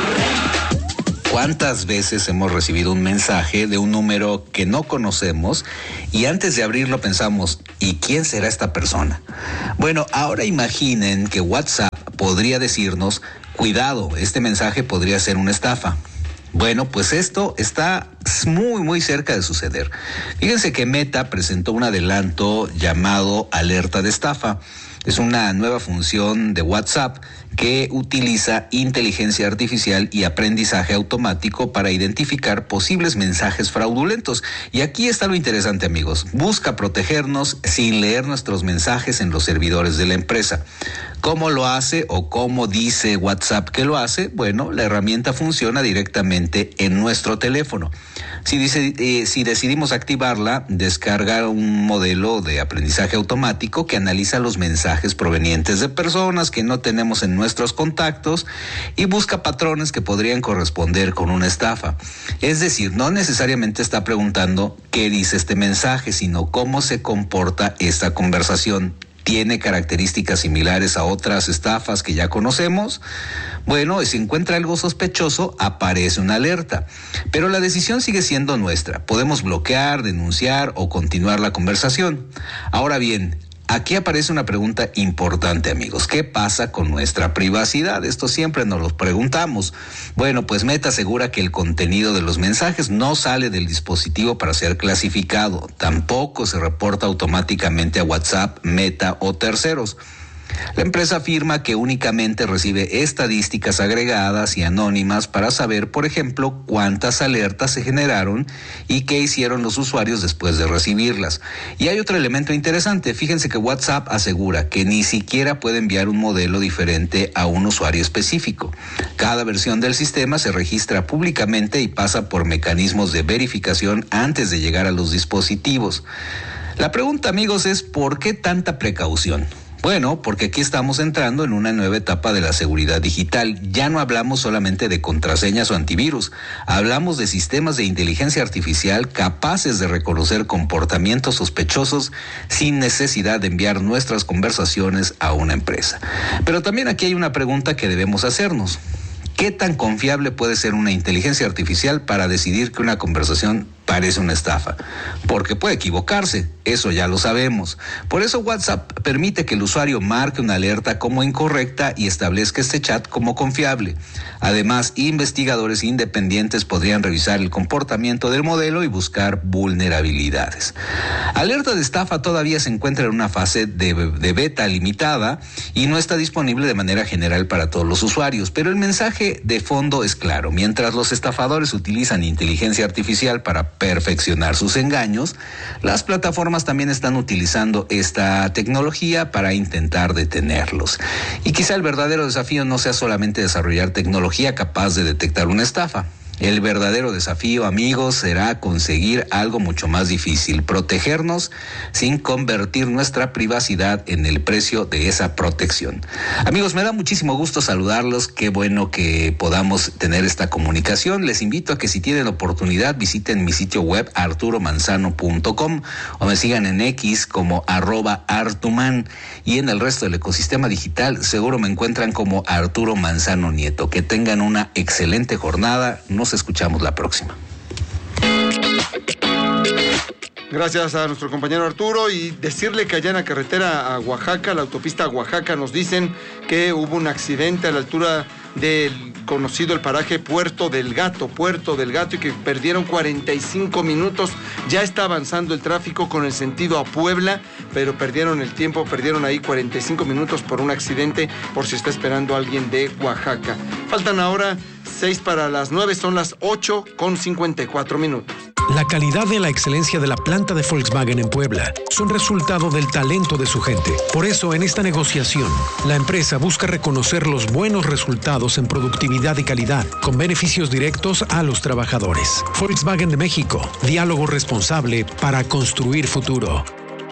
¿Cuántas veces hemos recibido un mensaje de un número que no conocemos y antes de abrirlo pensamos, ¿y quién será esta persona? Bueno, ahora imaginen que WhatsApp podría decirnos, cuidado, este mensaje podría ser una estafa. Bueno, pues esto está muy, muy cerca de suceder. Fíjense que Meta presentó un adelanto llamado Alerta de Estafa. Es una nueva función de WhatsApp que utiliza inteligencia artificial y aprendizaje automático para identificar posibles mensajes fraudulentos. Y aquí está lo interesante, amigos. Busca protegernos sin leer nuestros mensajes en los servidores de la empresa. ¿Cómo lo hace o cómo dice WhatsApp que lo hace? Bueno, la herramienta funciona directamente en nuestro teléfono. Si decidimos activarla, descarga un modelo de aprendizaje automático que analiza los mensajes provenientes de personas que no tenemos en nuestros contactos y busca patrones que podrían corresponder con una estafa. Es decir, no necesariamente está preguntando qué dice este mensaje, sino cómo se comporta esta conversación. ¿Tiene características similares a otras estafas que ya conocemos? Bueno, si encuentra algo sospechoso, aparece una alerta. Pero la decisión sigue siendo nuestra. Podemos bloquear, denunciar o continuar la conversación. Ahora bien, aquí aparece una pregunta importante, amigos. ¿Qué pasa con nuestra privacidad? Esto siempre nos lo preguntamos. Bueno, pues Meta asegura que el contenido de los mensajes no sale del dispositivo para ser clasificado. Tampoco se reporta automáticamente a WhatsApp, Meta o terceros. La empresa afirma que únicamente recibe estadísticas agregadas y anónimas para saber, por ejemplo, cuántas alertas se generaron y qué hicieron los usuarios después de recibirlas. Y hay otro elemento interesante. Fíjense que WhatsApp asegura que ni siquiera puede enviar un modelo diferente a un usuario específico. Cada versión del sistema se registra públicamente y pasa por mecanismos de verificación antes de llegar a los dispositivos. La pregunta, amigos, es ¿por qué tanta precaución? Bueno, porque aquí estamos entrando en una nueva etapa de la seguridad digital. Ya no hablamos solamente de contraseñas o antivirus, hablamos de sistemas de inteligencia artificial capaces de reconocer comportamientos sospechosos sin necesidad de enviar nuestras conversaciones a una empresa. Pero también aquí hay una pregunta que debemos hacernos. ¿Qué tan confiable puede ser una inteligencia artificial para decidir que una conversación parece una estafa? Porque puede equivocarse, eso ya lo sabemos. Por eso WhatsApp permite que el usuario marque una alerta como incorrecta y establezca este chat como confiable. Además, investigadores independientes podrían revisar el comportamiento del modelo y buscar vulnerabilidades. Alerta de estafa todavía se encuentra en una fase de beta limitada y no está disponible de manera general para todos los usuarios, pero el mensaje de fondo es claro. Mientras los estafadores utilizan inteligencia artificial para perfeccionar sus engaños, las plataformas también están utilizando esta tecnología para intentar detenerlos. Y quizá el verdadero desafío no sea solamente desarrollar tecnología capaz de detectar una estafa. El verdadero desafío, amigos, será conseguir algo mucho más difícil: protegernos sin convertir nuestra privacidad en el precio de esa protección. Amigos, me da muchísimo gusto saludarlos. Qué bueno que podamos tener esta comunicación. Les invito a que, si tienen oportunidad, visiten mi sitio web arturomanzano.com o me sigan en X como @artuman, y en el resto del ecosistema digital seguro me encuentran como Arturo Manzano Nieto. Que tengan una excelente jornada. Nos escuchamos la próxima. Gracias a nuestro compañero Arturo, y decirle que allá en la carretera a Oaxaca, la autopista a Oaxaca, nos dicen que hubo un accidente a la altura del conocido el paraje Puerto del Gato, y que perdieron 45 minutos. Ya está avanzando el tráfico con el sentido a Puebla, pero perdieron el tiempo, perdieron ahí 45 minutos por un accidente, por si está esperando alguien de Oaxaca. Faltan ahora 6 para las 9, son las 8:54 minutos. La calidad y la excelencia de la planta de Volkswagen en Puebla son resultado del talento de su gente. Por eso, en esta negociación, la empresa busca reconocer los buenos resultados en productividad y calidad, con beneficios directos a los trabajadores. Volkswagen de México, diálogo responsable para construir futuro.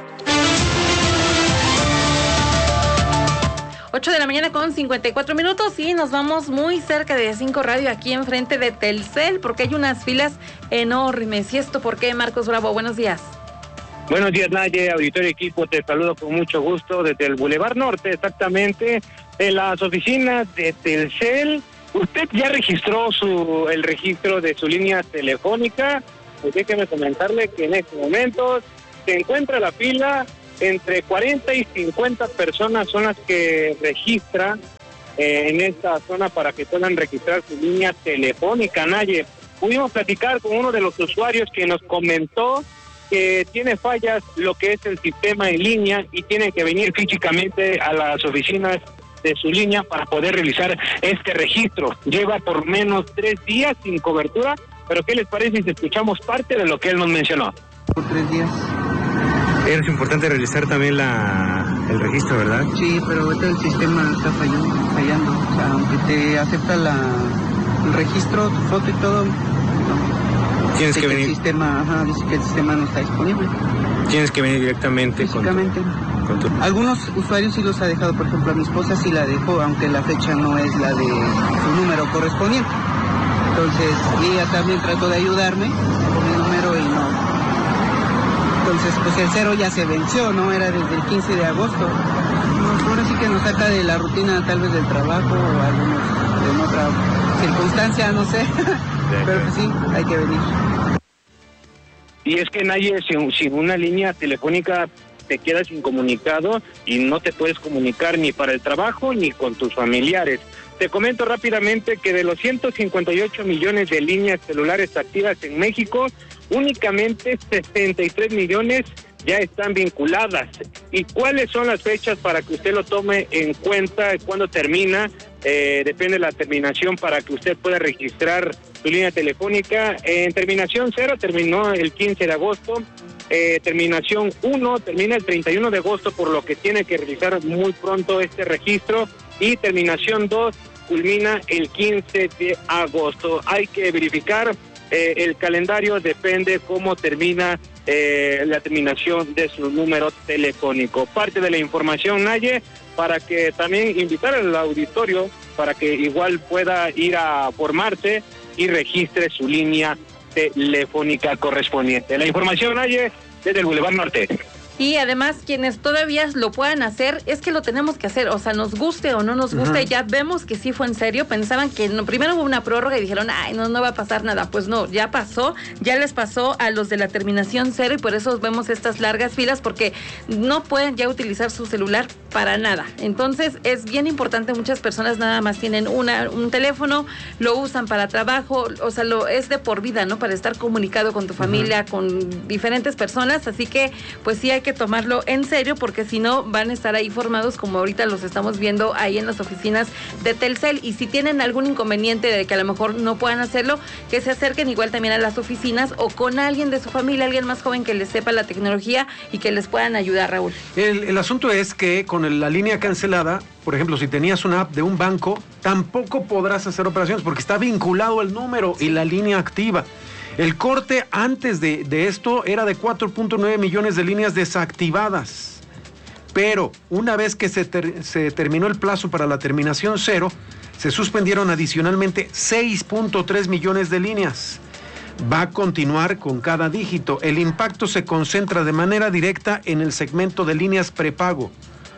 8 de la mañana con 54 minutos y nos vamos muy cerca de 5 Radio, aquí enfrente de Telcel, porque hay unas filas enormes. ¿Y esto por qué, Marcos Bravo? Buenos días. Buenos días, Naye, auditorio equipo, te saludo con mucho gusto desde el Boulevard Norte, exactamente, en las oficinas de Telcel. ¿Usted ya registró el registro de su línea telefónica? Pues déjeme comentarle que en estos momentos se encuentra la fila. Entre 40 y 50 personas son las que registran en esta zona para que puedan registrar su línea telefónica, Naye. Pudimos platicar con uno de los usuarios que nos comentó que tiene fallas lo que es el sistema en línea y tienen que venir físicamente a las oficinas de su línea para poder realizar este registro. Lleva por menos 3 días sin cobertura, pero ¿qué les parece si escuchamos parte de lo que él nos mencionó? Por 3 días. Es importante realizar también el registro, ¿verdad? Sí, pero ahorita el sistema está fallando. O sea, aunque te acepta el registro, tu foto y todo, no. Tienes que venir. Dice que el sistema no está disponible. Tienes que venir directamente físicamente. Con tu... Algunos usuarios sí los ha dejado, por ejemplo, a mi esposa sí la dejó, aunque la fecha no es la de su número correspondiente. Entonces, ella también trató de ayudarme con mi número y no. Entonces, pues el 0 ya se venció, ¿no? Era desde el 15 de agosto. Ahora sí que nos saca de la rutina tal vez del trabajo o algunos en otra circunstancia, no sé. Pero pues sí, hay que venir. Y es que nadie, sin una línea telefónica te quedas incomunicado y no te puedes comunicar ni para el trabajo ni con tus familiares. Te comento rápidamente que de los 158 millones de líneas celulares activas en México, únicamente 63 millones ya están vinculadas. ¿Y cuáles son las fechas para que usted lo tome en cuenta? ¿Cuándo termina? Depende de la terminación para que usted pueda registrar su línea telefónica. En terminación 0 terminó el 15 de agosto. Terminación 1 termina el 31 de agosto, por lo que tiene que realizar muy pronto este registro. Y terminación 2 culmina el 15 de agosto. Hay que verificar el calendario, depende cómo termina la terminación de su número telefónico. Parte de la información, Naye, para que también invitar al auditorio para que igual pueda ir a formarse y registre su línea telefónica correspondiente. La información, Naye, desde el Boulevard Norte. Y además, quienes todavía lo puedan hacer, es que lo tenemos que hacer, o sea, nos guste o no nos guste, ya vemos que sí fue en serio. Pensaban que no, primero hubo una prórroga y dijeron, ay, no va a pasar nada. Pues no, ya pasó, ya les pasó a los de la terminación 0 y por eso vemos estas largas filas, porque no pueden ya utilizar su celular para nada. Entonces, es bien importante, muchas personas nada más tienen un teléfono, lo usan para trabajo, o sea, es de por vida, ¿no? Para estar comunicado con tu familia, con diferentes personas, así que, pues sí hay que tomarlo en serio, porque si no van a estar ahí formados como ahorita los estamos viendo ahí en las oficinas de Telcel. Y si tienen algún inconveniente de que a lo mejor no puedan hacerlo, que se acerquen igual también a las oficinas o con alguien de su familia, alguien más joven que les sepa la tecnología y que les puedan ayudar, Raúl. El asunto es que con la línea cancelada, por ejemplo, si tenías una app de un banco, tampoco podrás hacer operaciones porque está vinculado el número y la línea activa. El corte antes de esto era de 4.9 millones de líneas desactivadas. Pero una vez que se terminó el plazo para la terminación 0, se suspendieron adicionalmente 6.3 millones de líneas. Va a continuar con cada dígito. El impacto se concentra de manera directa en el segmento de líneas prepago,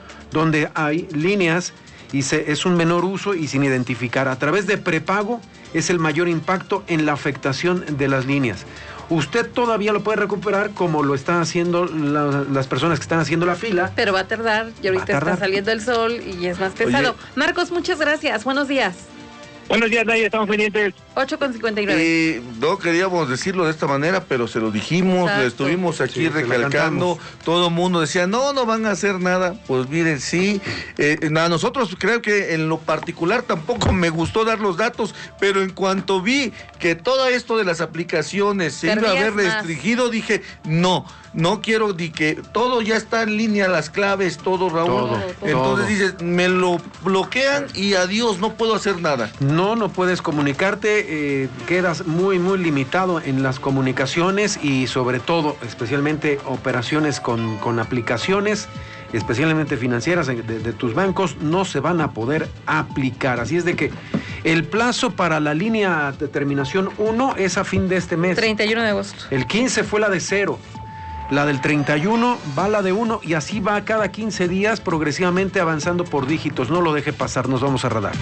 donde hay líneas y es un menor uso y sin identificar. A través de prepago es el mayor impacto en la afectación de las líneas. usted todavía lo puede recuperar como lo están haciendo las personas que están haciendo la fila. Pero va a tardar, y ahorita está saliendo el sol y es más pesado. Oye, Marcos, muchas gracias. Buenos días. Buenos días, Nadia, estamos pendientes. 8:59. No queríamos decirlo de esta manera, pero se lo dijimos, exacto, lo estuvimos aquí recalcando, todo el mundo decía, no van a hacer nada. Pues miren, sí, a nosotros creo que en lo particular tampoco me gustó dar los datos, pero en cuanto vi que todo esto de las aplicaciones se iba a ver restringido, dije, no quiero ni que todo ya está en línea, las claves, todo, Raúl. Todo. Entonces dices, me lo bloquean y adiós, no puedo hacer nada. No puedes comunicarte, quedas muy limitado en las comunicaciones y sobre todo, especialmente operaciones con aplicaciones, especialmente financieras de tus bancos, no se van a poder aplicar. Así es de que el plazo para la línea de terminación 1 es a fin de este mes. 31 de agosto. El 15 fue la de 0. La del 31 va la de 1 y así va cada 15 días progresivamente avanzando por dígitos. No lo deje pasar, nos vamos a Radar.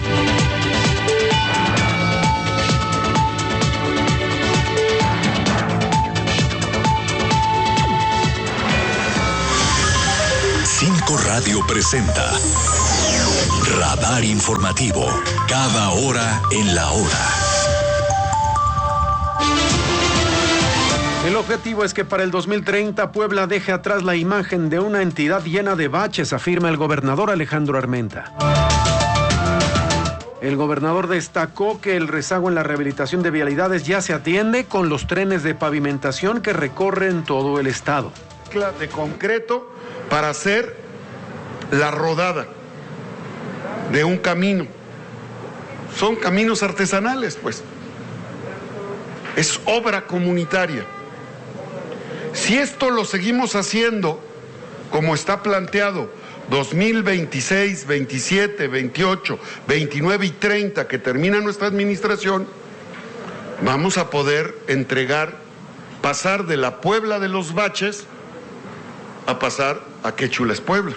Cinco Radio presenta Radar Informativo, cada hora en la hora. El objetivo es que para el 2030 Puebla deje atrás la imagen de una entidad llena de baches, afirma el gobernador Alejandro Armenta. El gobernador destacó que el rezago en la rehabilitación de vialidades ya se atiende con los trenes de pavimentación que recorren todo el estado. De concreto para hacer la rodada de un camino. Son caminos artesanales, pues. Es obra comunitaria. Si esto lo seguimos haciendo como está planteado, 2026, 27, 28, 29 y 30, que termina nuestra administración, vamos a poder pasar de la Puebla de los baches a pasar a Qué chula es Puebla.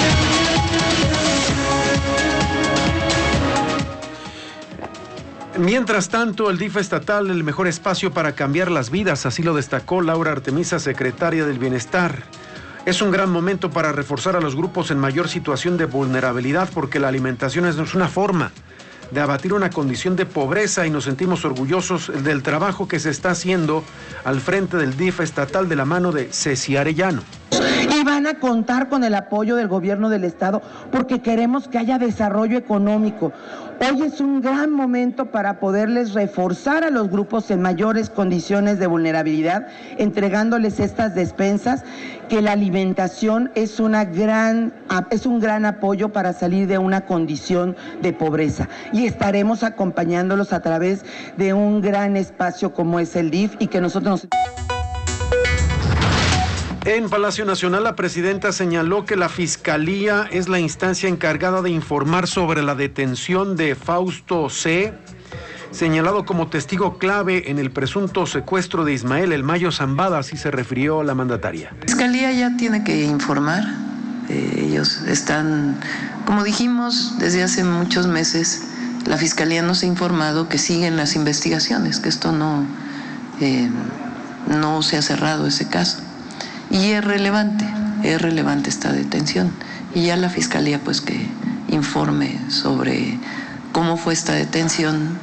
Mientras tanto, el DIF estatal, el mejor espacio para cambiar las vidas, así lo destacó Laura Artemisa, secretaria del Bienestar. Es un gran momento para reforzar a los grupos en mayor situación de vulnerabilidad porque la alimentación es una forma de abatir una condición de pobreza y nos sentimos orgullosos del trabajo que se está haciendo al frente del DIF estatal de la mano de Ceci Arellano. Y van a contar con el apoyo del gobierno del estado porque queremos que haya desarrollo económico. Hoy es un gran momento para poderles reforzar a los grupos en mayores condiciones de vulnerabilidad, entregándoles estas despensas, que la alimentación es un gran apoyo para salir de una condición de pobreza. Y estaremos acompañándolos a través de un gran espacio como es el DIF y que nosotros En Palacio Nacional, la presidenta señaló que la Fiscalía es la instancia encargada de informar sobre la detención de Fausto C., señalado como testigo clave en el presunto secuestro de Ismael El Mayo Zambada, así se refirió la mandataria. La Fiscalía ya tiene que informar. Ellos están, como dijimos, desde hace muchos meses, la Fiscalía nos ha informado que siguen las investigaciones, que esto no se ha cerrado ese caso. Y es relevante esta detención. Y ya la Fiscalía pues que informe sobre cómo fue esta detención.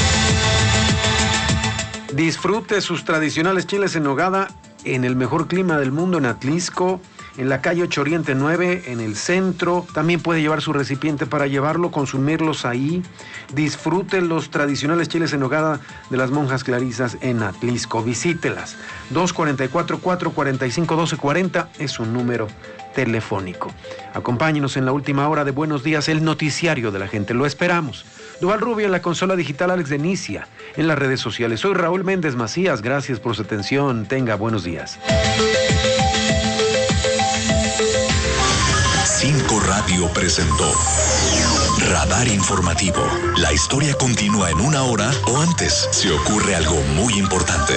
Disfrute sus tradicionales chiles en nogada en el mejor clima del mundo en Atlisco, en la calle 8 Oriente 9, en el centro. También puede llevar su recipiente para llevarlo, consumirlos ahí. Disfrute los tradicionales chiles en nogada de las monjas clarisas en Atlisco. Visítelas. 244-445-1240 es un número telefónico. Acompáñenos en la última hora de Buenos Días, el noticiario de la gente. Lo esperamos. Duval Rubio en la consola digital, Alex Denicia en las redes sociales. Soy Raúl Méndez Macías. Gracias por su atención. Tenga buenos días. 5 Radio presentó Radar Informativo. La historia continúa en una hora o antes si ocurre algo muy importante.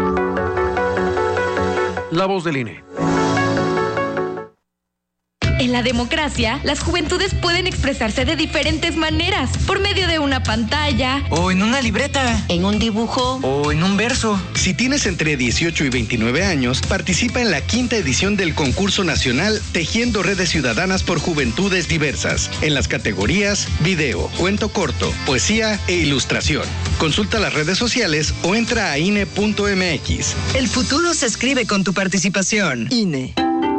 La voz del INE. En En la democracia, las juventudes pueden expresarse de diferentes maneras, por medio de una pantalla, o en una libreta, en un dibujo, o en un verso. Si tienes entre 18 y 29 años, participa en la 5ª edición del concurso nacional Tejiendo Redes Ciudadanas por Juventudes Diversas, en las categorías video, cuento corto, poesía e ilustración. Consulta las redes sociales o entra a INE.mx. El futuro se escribe con tu participación. INE.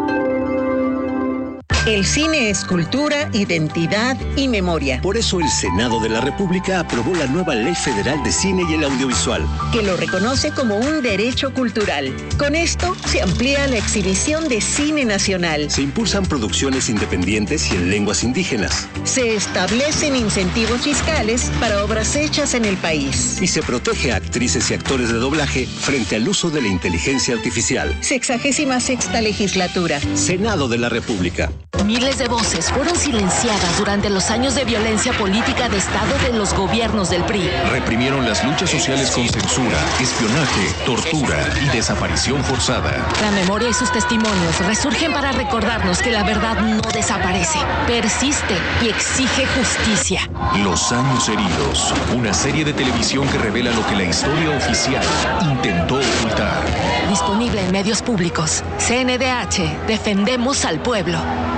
El cine es cultura, identidad y memoria. Por eso el Senado de la República aprobó la nueva Ley Federal de Cine y el Audiovisual, que lo reconoce como un derecho cultural. Con esto se amplía la exhibición de cine nacional. Se impulsan producciones independientes y en lenguas indígenas. Se establecen incentivos fiscales para obras hechas en el país. Y se protege a actrices y actores de doblaje frente al uso de la inteligencia artificial. 66ª legislatura. Senado de la República. Miles de voces fueron silenciadas durante los años de violencia política de Estado de los gobiernos del PRI. Reprimieron las luchas sociales con censura, espionaje, tortura y desaparición forzada. La memoria y sus testimonios resurgen para recordarnos que la verdad no desaparece, persiste y exige justicia. Los años heridos, una serie de televisión que revela lo que la historia oficial intentó ocultar. Disponible en medios públicos. CNDH, defendemos al pueblo.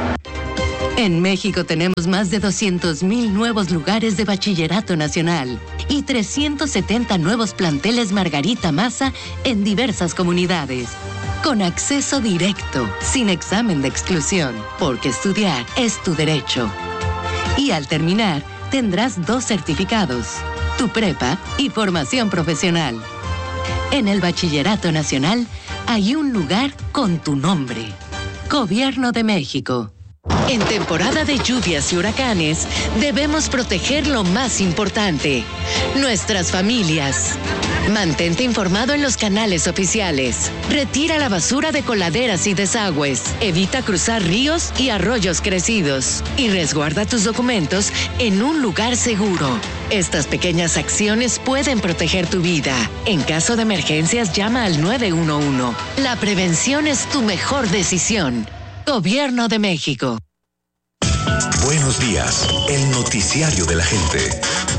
En México tenemos más de 200,000 nuevos lugares de bachillerato nacional y 370 nuevos planteles Margarita Maza en diversas comunidades. Con acceso directo, sin examen de exclusión, porque estudiar es tu derecho. Y al terminar, tendrás 2 certificados, tu prepa y formación profesional. En el Bachillerato Nacional hay un lugar con tu nombre. Gobierno de México. En temporada de lluvias y huracanes, debemos proteger lo más importante, nuestras familias. Mantente informado en los canales oficiales. Retira la basura de coladeras y desagües. Evita cruzar ríos y arroyos crecidos. Y resguarda tus documentos en un lugar seguro. Estas pequeñas acciones pueden proteger tu vida. En caso de emergencias, llama al 911. La prevención es tu mejor decisión. Gobierno de México. Buenos días, el noticiario de la gente.